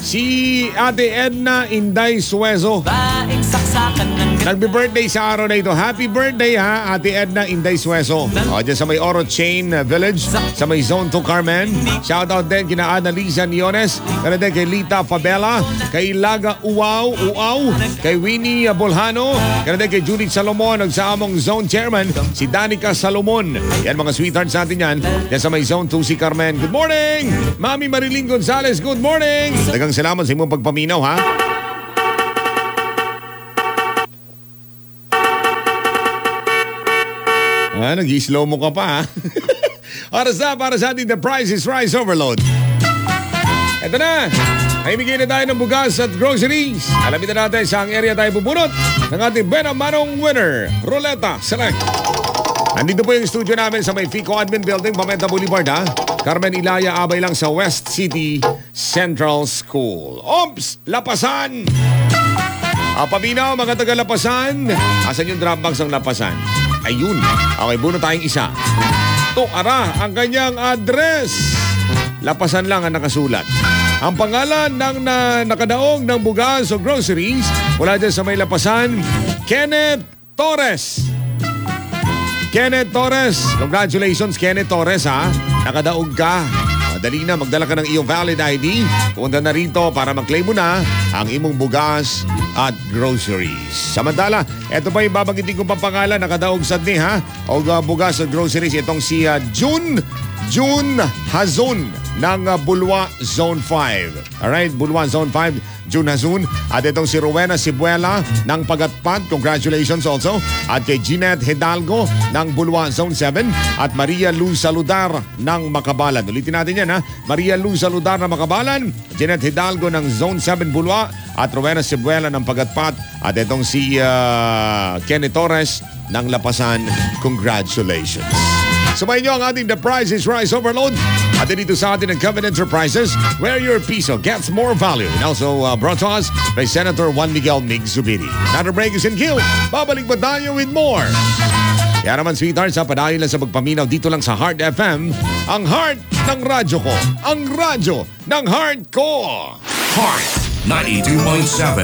Si Ate Edna Inday Suezo. Nagbe-birthday sa araw na ito. Happy birthday ha, Ate Edna Inday Suezo. Dyan sa may Oro Chain Village, sa may Zone 2 Carmen. Shoutout din kina Annalisa Niones, kaya din kay Lita Fabela, kay Laga Uaw, kay Winnie Bolhano, kaya din kay Judith Salomon, nagsaamong Zone Chairman, si Danica Salomon. Yan mga sweethearts natin yan. Yan sa may Zone 2 si Carmen. Good morning! Mami Marilyn Gonzalez, good morning! Dagang salamat sa imong pagpaminaw ha. Nag-i-slow mo ka pa ha. Para sa ating The Price is Rice Overload. Ito na. Ay bigay na tayo ng bugas at groceries. Alamin na natin sa ang area tayo bubunot ng ating Bena Manong winner, Roleta Select. Andito po yung studio namin sa may Fico Admin Building, Pamenta Boulevard ha. Carmen Ilaya, abay lang sa West City Central School. Oops! Lapasan! Paminaw mga taga-Lapasan. Asan yung drop box ng Lapasan? Ayun. Okay, bunot tayong isa. Ara ang kanyang address. Lapasan lang ang nakasulat. Ang pangalan ng nakadaog ng bugas o groceries mula dyan sa may Lapasan, Kenneth Torres. Kenneth Torres. Congratulations, Kenneth Torres ha. Nakadaog ka. Dali na, magdala ka ng iyong valid ID. Punta na rito para mag-claim mo na ang imong bugas at groceries. Samantala, eto pa yung babagitin kong papangalan. Nakadaog sad ni ha. O bugas at groceries. Itong si June Hazon ng Bulwa Zone 5. Alright, Bulwa Zone 5, June Hazon. At itong si Rowena Sibuela ng Pagatpat. Congratulations also. At kay Jeanette Hidalgo ng Bulwa Zone 7. At Maria Luz Saludar ng Makabalan. Ulitin natin yan ha. Maria Luz Saludar ng Makabalan. Jeanette Hidalgo ng Zone 7 Bulwa. At Rowena Sibuela ng Pagatpat. At itong si Kenny Torres ng Lapasan. Congratulations. Sumayin nyo ang ating The Price is Rice Overload. At dito sa atin ng Kevin Enterprises, where your piso gets more value. And also brought to us by Senator Juan Miguel Mig Zubiri. Another break is in queue. Babalik pa tayo with more. Kaya naman sweethearts, padayon lang sa pagpaminaw dito lang sa Heart FM. Ang heart ng radyo ko. Ang radyo ng heart ko. Heart 92.7